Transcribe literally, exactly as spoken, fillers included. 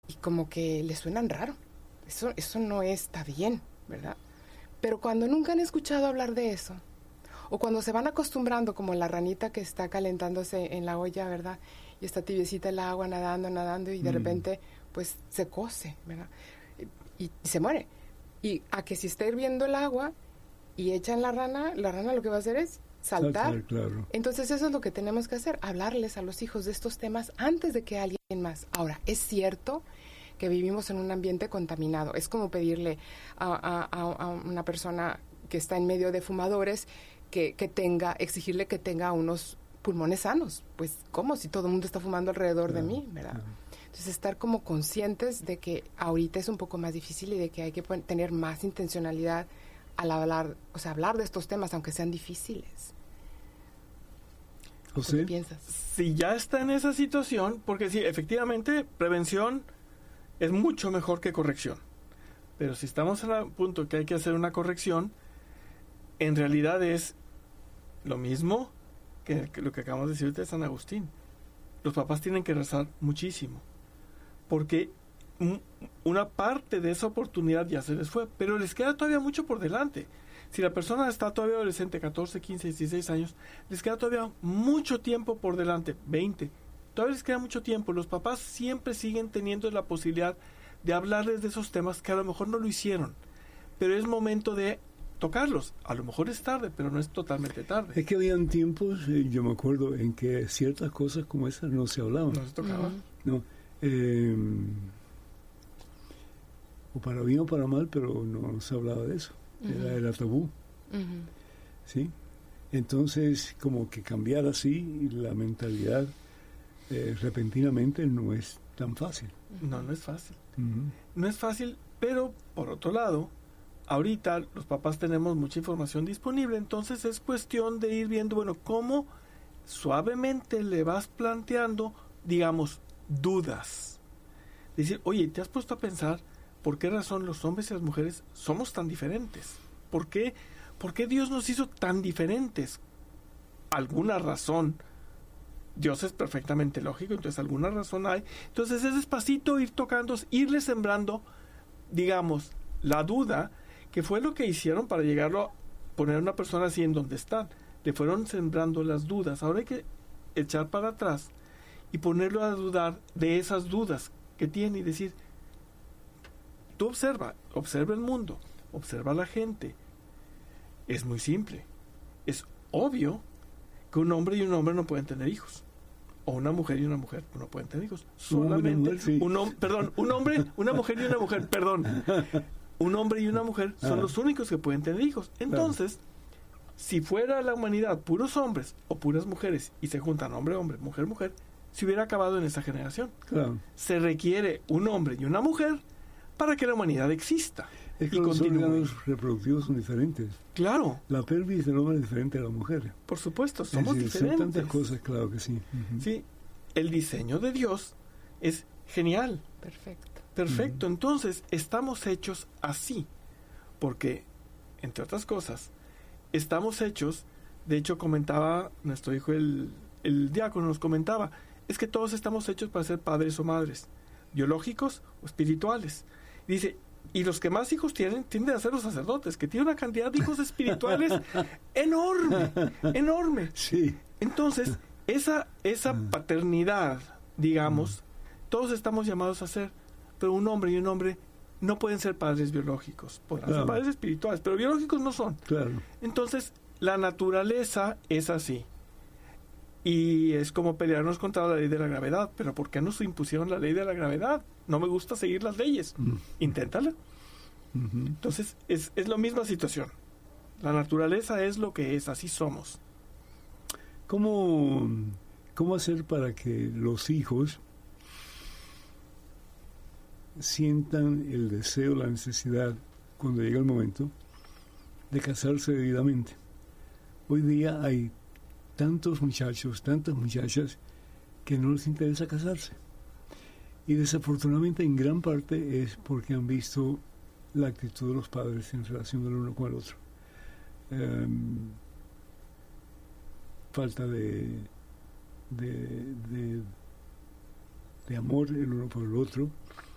y como que les suenan raro. Eso, eso no está bien, ¿verdad? Pero cuando nunca han escuchado hablar de eso, o cuando se van acostumbrando, como la ranita que está calentándose en la olla, ¿verdad? Y está tibiecita el agua, nadando, nadando, y de mm. repente, pues, se cose, ¿verdad? Y, y se muere. Y a que si está hirviendo el agua y echan la rana, la rana lo que va a hacer es saltar. Saltar, claro. Entonces eso es lo que tenemos que hacer, hablarles a los hijos de estos temas antes de que alguien más. Ahora, es cierto que vivimos en un ambiente contaminado. Es como pedirle a, a, a una persona que está en medio de fumadores que, que tenga, exigirle que tenga unos pulmones sanos. Pues, ¿cómo? Si todo el mundo está fumando alrededor claro, de mí, ¿verdad? Claro. Entonces, estar como conscientes de que ahorita es un poco más difícil y de que hay que tener más intencionalidad al hablar, o sea, hablar de estos temas, aunque sean difíciles. José, ¿qué piensas? Si ya está en esa situación, porque sí, efectivamente, prevención es mucho mejor que corrección. Pero si estamos en el punto que hay que hacer una corrección, en realidad es lo mismo que, que lo que acabamos de decir de San Agustín. Los papás tienen que rezar muchísimo, porque una parte de esa oportunidad ya se les fue, pero les queda todavía mucho por delante. Si la persona está todavía adolescente, catorce, quince, dieciséis años, les queda todavía mucho tiempo por delante, veinte. Todavía les queda mucho tiempo. Los papás siempre siguen teniendo la posibilidad de hablarles de esos temas que a lo mejor no lo hicieron, pero es momento de tocarlos. A lo mejor es tarde, pero no es totalmente tarde. Es que habían tiempos, eh, yo me acuerdo, en que ciertas cosas como esas no se hablaban. No se tocaban. Uh-huh. No, eh, o para bien o para mal, pero no, no se hablaba de eso. Uh-huh. Era, era tabú. Uh-huh. ¿Sí? Entonces, como que cambiar así la mentalidad eh, repentinamente no es tan fácil. No, no es fácil. Uh-huh. No es fácil, pero por otro lado, ahorita los papás tenemos mucha información disponible, entonces es cuestión de ir viendo, bueno, cómo suavemente le vas planteando, digamos, dudas. Decir, oye, ¿te has puesto a pensar por qué razón los hombres y las mujeres somos tan diferentes? ¿Por qué, por qué Dios nos hizo tan diferentes? ¿Alguna razón? Dios es perfectamente lógico, entonces alguna razón hay. Entonces es despacito ir tocando, irle sembrando, digamos, la duda, que fue lo que hicieron para llegarlo a poner a una persona así en donde están. Le fueron sembrando las dudas. Ahora hay que echar para atrás y ponerlo a dudar de esas dudas que tiene y decir, tú observa, observa el mundo, observa a la gente. Es muy simple. Es obvio que un hombre y un hombre no pueden tener hijos. O una mujer y una mujer no pueden tener hijos. Solamente mujer, sí. un hombre, perdón, un hombre, una mujer y una mujer, perdón. Un hombre y una mujer son ah. los únicos que pueden tener hijos. Entonces, claro, si fuera la humanidad puros hombres o puras mujeres y se juntan hombre, hombre, mujer, mujer, se hubiera acabado en esa generación. Claro. Se requiere un hombre y una mujer para que la humanidad exista. Es que y los continúe. órganos reproductivos son diferentes. Claro. La pelvis del hombre es diferente a la mujer. Por supuesto, somos es decir, diferentes. Son tantas cosas, claro que sí. Uh-huh. Sí, el diseño de Dios es genial. Perfecto. Perfecto. Uh-huh. Entonces, estamos hechos así. Porque, entre otras cosas, estamos hechos, de hecho comentaba nuestro hijo el, el diácono, nos comentaba, es que todos estamos hechos para ser padres o madres, biológicos o espirituales. Dice, y los que más hijos tienen, tienden a ser los sacerdotes, que tienen una cantidad de hijos espirituales enorme, enorme. Sí. Entonces, esa, esa paternidad, digamos, todos estamos llamados a ser, pero un hombre y un hombre no pueden ser padres biológicos, podrán claro. ser padres espirituales, pero biológicos no son. Claro. Entonces, la naturaleza es así. Y es como pelearnos contra la ley de la gravedad. ¿Pero por qué nos impusieron la ley de la gravedad? No me gusta seguir las leyes. Mm. Inténtala. Uh-huh. Entonces, es, es la misma situación. La naturaleza es lo que es, así somos. ¿Cómo, cómo hacer para que los hijos sientan el deseo, la necesidad, cuando llega el momento, de casarse debidamente? Hoy día hay tantos muchachos, tantas muchachas que no les interesa casarse. Y desafortunadamente en gran parte es porque han visto la actitud de los padres en relación del uno con el otro. Um, falta de, de, de, de amor el uno por el otro,